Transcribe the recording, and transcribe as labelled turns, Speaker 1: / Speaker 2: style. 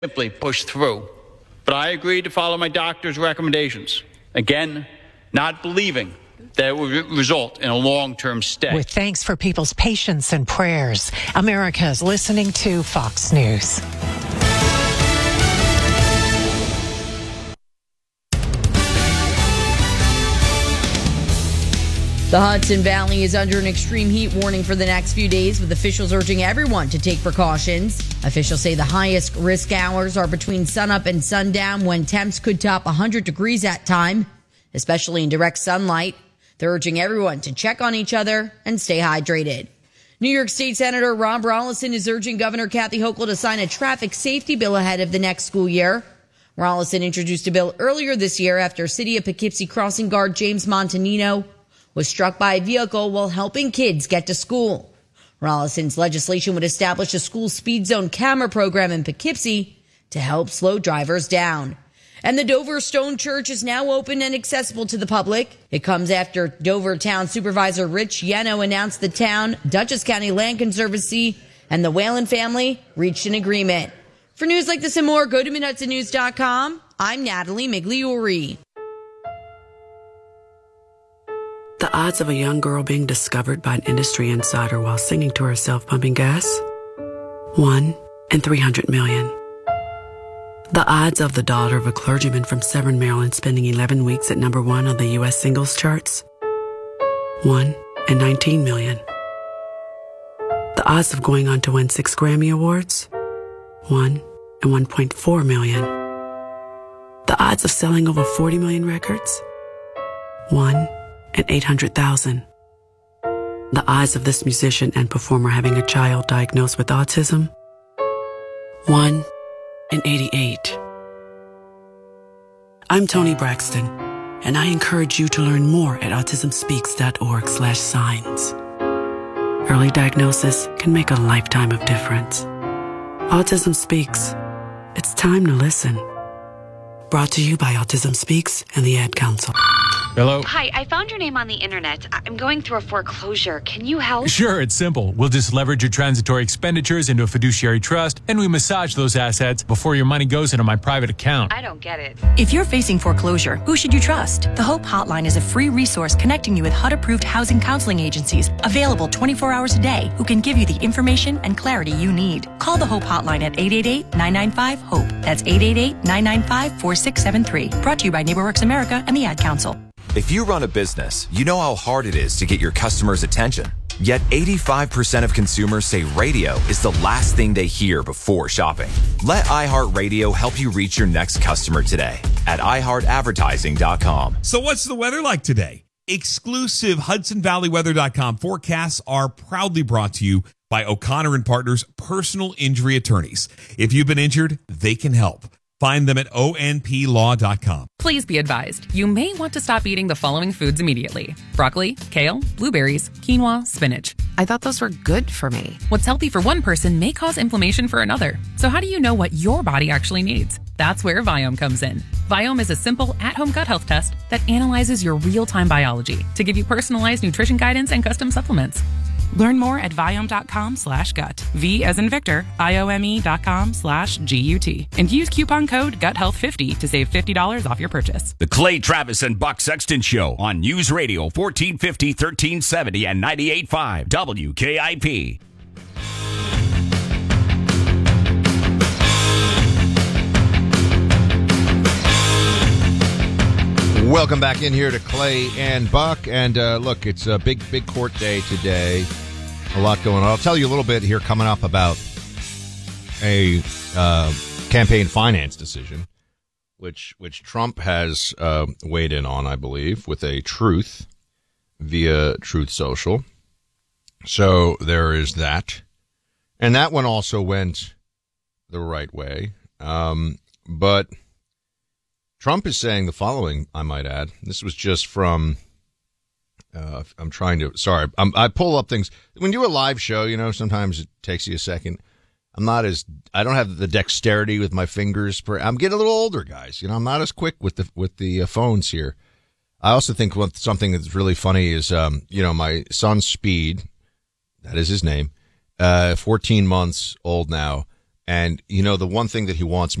Speaker 1: simply push through. But I agreed to follow my doctor's recommendations. Again, not believing that it would result in a long-term stay.
Speaker 2: With thanks for people's patience and prayers, America is listening to Fox News.
Speaker 3: The Hudson Valley is under an extreme heat warning for the next few days, with officials urging everyone to take precautions. Officials say the highest risk hours are between sunup and sundown, when temps could top 100 degrees at time, especially in direct sunlight. They're urging everyone to check on each other and stay hydrated. New York State Senator Rob Rolison is urging Governor Kathy Hochul to sign a traffic safety bill ahead of the next school year. Rolison introduced a bill earlier this year after City of Poughkeepsie crossing guard James Montanino was struck by a vehicle while helping kids get to school. Rollison's legislation would establish a school speed zone camera program in Poughkeepsie to help slow drivers down. And the Dover Stone Church is now open and accessible to the public. It comes after Dover Town Supervisor Rich Yeno announced the town, Dutchess County Land Conservancy, and the Whalen family reached an agreement. For news like this and more, go to MidHudsonNews.com. I'm Natalie Migliori.
Speaker 4: The odds of a young girl being discovered by an industry insider while singing to herself pumping gas? 1 in 300 million. The odds of the daughter of a clergyman from Severn, Maryland spending 11 weeks at number 1 on the U.S. singles charts? 1 in 19 million. The odds of going on to win 6 Grammy Awards? 1 in 1.4 million. The odds of selling over 40 million records? 1 in 800,000. The odds of this musician and performer having a child diagnosed with autism? 1 in 88. I'm Toni Braxton, and I encourage you to learn more at autismspeaks.org/signs. Early diagnosis can make a lifetime of difference. Autism Speaks. It's time to listen. Brought to you by Autism Speaks and the Ad Council.
Speaker 5: Hello?
Speaker 6: Hi, I found your name on the internet. I'm going through a foreclosure. Can you help?
Speaker 5: Sure, it's simple. We'll just leverage your transitory expenditures into a fiduciary trust, and we massage those assets before your money goes into my private account.
Speaker 6: I don't get it.
Speaker 7: If you're facing foreclosure, who should you trust? The Hope Hotline is a free resource connecting you with HUD-approved housing counseling agencies, available 24 hours a day, who can give you the information and clarity you need. Call the Hope Hotline at 888-995-HOPE. That's 888-995-4673. Brought to you by NeighborWorks America and the Ad Council.
Speaker 8: If you run a business, you know how hard it is to get your customers' attention. Yet 85% of consumers say radio is the last thing they hear before shopping. Let iHeartRadio help you reach your next customer today at iHeartAdvertising.com.
Speaker 9: So what's the weather like today? Exclusive HudsonValleyWeather.com forecasts are proudly brought to you by O'Connor & Partners Personal Injury Attorneys. If you've been injured, they can help. Find them at onplaw.com.
Speaker 10: Please be advised, you may want to stop eating the following foods immediately: broccoli, kale, blueberries, quinoa, spinach.
Speaker 11: I thought those were good for me.
Speaker 10: What's healthy for one person may cause inflammation for another. So how do you know what your body actually needs? That's where Viome comes in. Viome is a simple at-home gut health test that analyzes your real-time biology to give you personalized nutrition guidance and custom supplements.
Speaker 11: Learn more at Viome.com/gut. V as in Victor, IOME.com/GUT. And use coupon code GUTHEALTH50 to save $50 off your purchase.
Speaker 12: The Clay Travis and Buck Sexton Show on News Radio 1450, 1370, and 98.5 WKIP.
Speaker 13: Welcome back in here to Clay and Buck. And look, it's a big court day today. A lot going on. I'll tell you a little bit here coming up about a campaign finance decision, which Trump has weighed in on, I believe, with a truth via Truth Social. So there is that. And that one also went the right way. But Trump is saying the following, I might add. This was just from, I pull up things. When you do a live show, you know, sometimes it takes you a second. I don't have the dexterity with my fingers. I'm getting a little older, guys. You know, I'm not as quick with the phones here. I also think something that's really funny is, my son Speed, that is his name, 14 months old now, And, the one thing that he wants